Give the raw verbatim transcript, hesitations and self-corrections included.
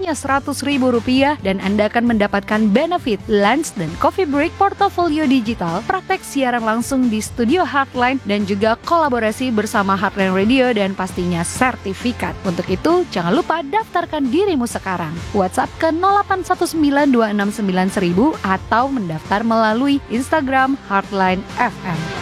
hanya seratus ribu rupiah dan Anda akan mendapatkan benefit lunch dan coffee break, portofolio digital, praktek siaran langsung di studio Heartline, dan juga kolaborasi bersama Heartline Radio dan pastinya sertifikat. Untuk itu, jangan lupa daftarkan dirimu sekarang. WhatsApp ke nol delapan satu sembilan dua enam sembilan seribu atau mendaftar melalui Instagram Heartline F M.